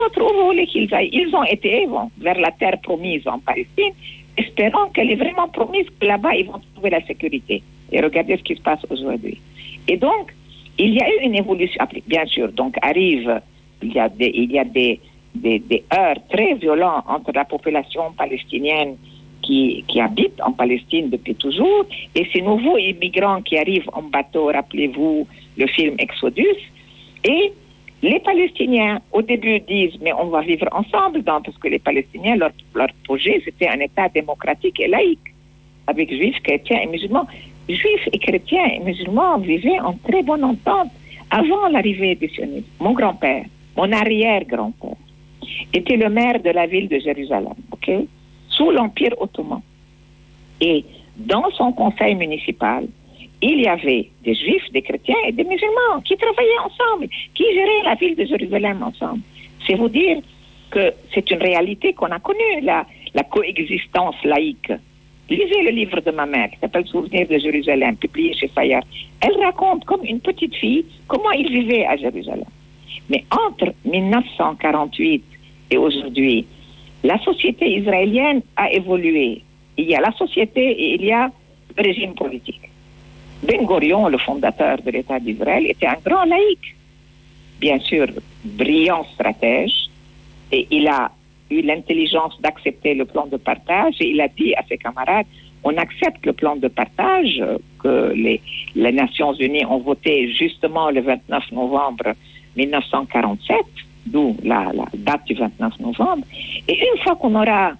Où voulez qu'ils aillent? Ils ont été vers la terre promise en Palestine, espérant qu'elle est vraiment promise, que là-bas, ils vont trouver la sécurité. Et regardez ce qui se passe aujourd'hui. Et donc, il y a eu une évolution. Bien sûr, donc il y a des heurts très violents entre la population palestinienne qui habite en Palestine depuis toujours et ces nouveaux immigrants qui arrivent en bateau, rappelez-vous le film Exodus, et les Palestiniens, au début, disent « mais on va vivre ensemble » parce que les Palestiniens, leur projet, c'était un État démocratique et laïque, avec juifs, chrétiens et musulmans. Juifs et chrétiens et musulmans vivaient en très bonne entente avant l'arrivée des sionistes. Mon grand-père, mon arrière-grand-père, était le maire de la ville de Jérusalem, sous l'Empire ottoman. Et dans son conseil municipal, il y avait des juifs, des chrétiens et des musulmans qui travaillaient ensemble, qui géraient la ville de Jérusalem ensemble. C'est vous dire que c'est une réalité qu'on a connue, la coexistence laïque. Lisez le livre de ma mère qui s'appelle Souvenirs de Jérusalem, publié chez Fayard. Elle raconte comme une petite fille comment ils vivaient à Jérusalem. Mais entre 1948 et aujourd'hui, la société israélienne a évolué. Il y a la société et il y a le régime politique. Ben Gurion, le fondateur de l'État d'Israël, était un grand laïc. Bien sûr, brillant stratège. Et il a eu l'intelligence d'accepter le plan de partage. Et il a dit à ses camarades, on accepte le plan de partage que les Nations Unies ont voté justement le 29 novembre 1947, d'où la date du 29 novembre. Et une fois qu'on aura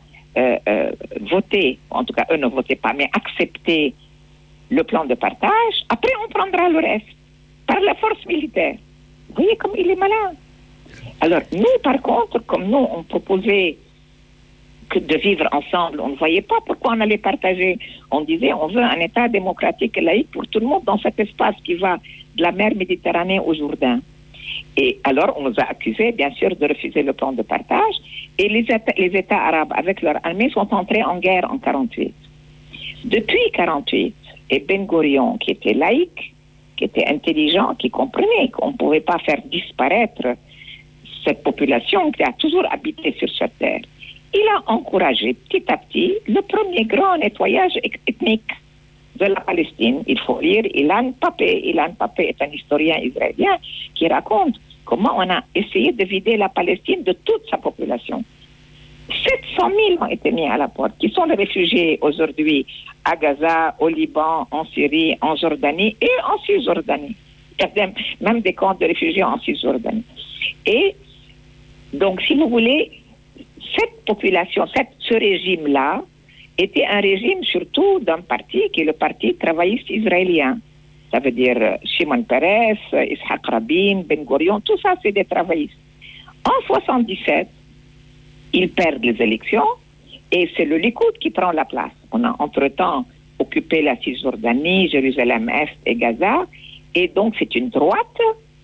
voté, en tout cas eux ne votaient pas, mais accepté le plan de partage, après on prendra le reste par la force militaire. Vous voyez comme il est malin. Alors nous, par contre, comme nous on proposait que de vivre ensemble, on ne voyait pas pourquoi on allait partager. On disait on veut un État démocratique et laïque pour tout le monde dans cet espace qui va de la mer Méditerranée au Jourdain. Et alors, on nous a accusés, bien sûr, de refuser le plan de partage. Et les États arabes, avec leur armée, sont entrés en guerre en 1948. Depuis 1948, et Ben Gurion, qui était laïque, qui était intelligent, qui comprenait qu'on ne pouvait pas faire disparaître cette population qui a toujours habité sur cette terre, il a encouragé petit à petit le premier grand nettoyage ethnique de la Palestine. Il faut lire Ilan Pappé. Ilan Pappé est un historien israélien qui raconte comment on a essayé de vider la Palestine de toute sa population. 700 000 ont été mis à la porte, qui sont les réfugiés aujourd'hui à Gaza, au Liban, en Syrie, en Jordanie et en Cisjordanie. Il y a même des camps de réfugiés en Cisjordanie. Et donc, si vous voulez, cette population, ce régime-là, était un régime surtout d'un parti qui est le parti travailliste israélien. Ça veut dire Shimon Peres, Yitzhak Rabin, Ben Gurion, tout ça c'est des travaillistes. En 1977, ils perdent les élections et c'est le Likoud qui prend la place. On a entre-temps occupé la Cisjordanie, Jérusalem-Est et Gaza, et donc c'est une droite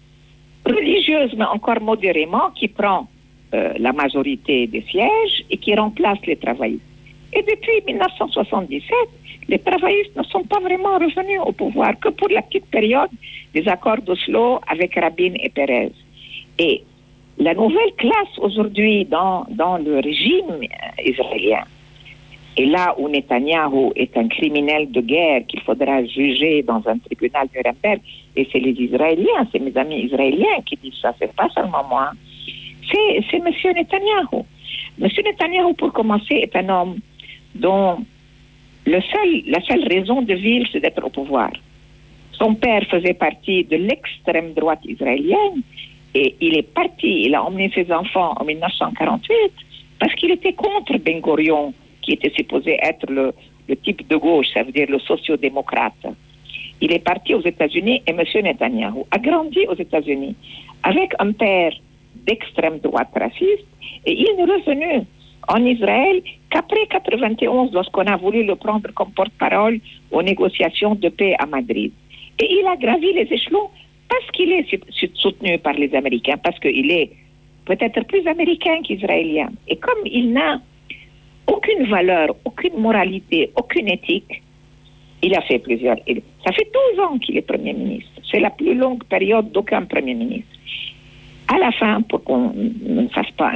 religieuse mais encore modérément qui prend la majorité des sièges et qui remplace les travaillistes. Et depuis 1977, les travaillistes ne sont pas vraiment revenus au pouvoir que pour la petite période des accords d'Oslo avec Rabin et Pérez. Et la nouvelle classe aujourd'hui dans le régime israélien, et là où Netanyahou est un criminel de guerre qu'il faudra juger dans un tribunal de Nuremberg, et c'est les Israéliens, c'est mes amis israéliens qui disent ça, c'est pas seulement moi, c'est M. Netanyahou. M. Netanyahou, pour commencer, est un homme dont la seule raison de vivre, c'est d'être au pouvoir. Son père faisait partie de l'extrême droite israélienne et il est parti, il a emmené ses enfants en 1948 parce qu'il était contre Ben Gurion, qui était supposé être le type de gauche, ça veut dire le sociodémocrate. Il est parti aux États-Unis et M. Netanyahou a grandi aux États-Unis avec un père d'extrême droite raciste et il n'est revenu en Israël qu'après 1991, lorsqu'on a voulu le prendre comme porte-parole aux négociations de paix à Madrid. Et il a gravi les échelons parce qu'il est soutenu par les Américains, parce qu'il est peut-être plus américain qu'israélien. Et comme il n'a aucune valeur, aucune moralité, aucune éthique, il a fait plusieurs... Ça fait 12 ans qu'il est Premier ministre. C'est la plus longue période d'aucun Premier ministre. à la fin, pour qu'on ne fasse pas